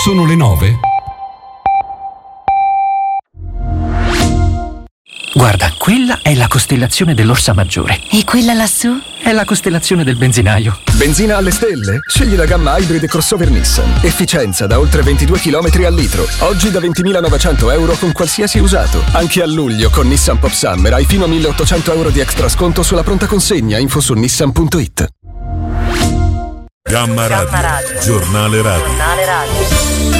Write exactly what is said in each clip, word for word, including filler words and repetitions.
Sono le nove. Guarda, quella è la costellazione dell'Orsa Maggiore. E quella lassù? È la costellazione del benzinaio. Benzina alle stelle? Scegli la gamma Hybrid e crossover Nissan. Efficienza da oltre ventidue chilometri al litro. Oggi da ventimilanovecento euro con qualsiasi usato. Anche a luglio con Nissan Pop Summer hai fino a milleottocento euro di extra sconto sulla pronta consegna. Info su nissan punto it. Gamma Radio, Gamma Radio. Giornale Radio. Giornale Radio.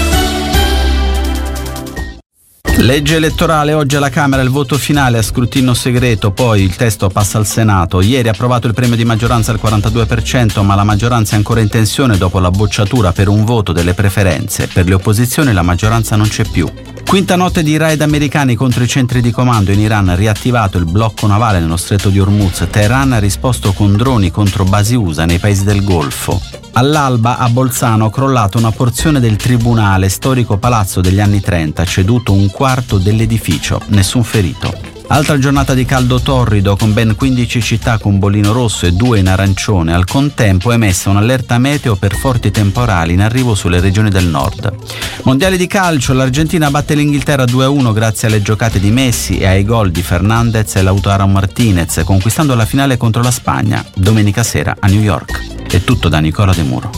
Legge elettorale, oggi alla Camera il voto finale a scrutinio segreto, poi il testo passa al Senato. Ieri ha approvato il premio di maggioranza al quarantadue per cento, ma la maggioranza è ancora in tensione dopo la bocciatura per un voto delle preferenze. Per le opposizioni la maggioranza non c'è più. Quinta notte di raid americani contro i centri di comando in Iran, riattivato il blocco navale nello stretto di Hormuz. Teheran ha risposto con droni contro basi U S A nei paesi del Golfo. All'alba a Bolzano crollato una porzione del tribunale, storico palazzo degli anni trenta, ceduto un quarto dell'edificio, nessun ferito. Altra giornata di caldo torrido con ben quindici città con bollino rosso e due in arancione. Al contempo è emessa un'allerta meteo per forti temporali in arrivo sulle regioni del nord. Mondiali di calcio, l'Argentina batte l'Inghilterra due a uno grazie alle giocate di Messi e ai gol di Fernandez e Lautaro Martinez, conquistando la finale contro la Spagna domenica sera a New York. È tutto da Nicola De Muro.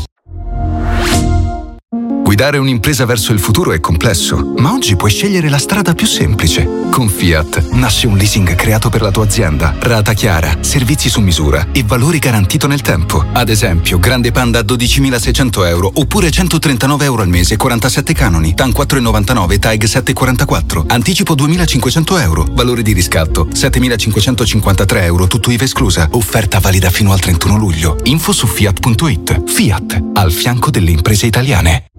Guidare un'impresa verso il futuro è complesso, ma oggi puoi scegliere la strada più semplice. Con Fiat nasce un leasing creato per la tua azienda, rata chiara, servizi su misura e valori garantito nel tempo. Ad esempio, Grande Panda a dodicimilaseicento euro oppure centotrentanove euro al mese, quarantasette canoni, T A N quattro virgola novantanove, T A E G sette virgola quarantaquattro, anticipo duemilacinquecento euro, valore di riscatto settemilacinquecentocinquantatré euro, tutto I V A esclusa. Offerta valida fino al trentuno luglio. Info su fiat punto it. Fiat, al fianco delle imprese italiane.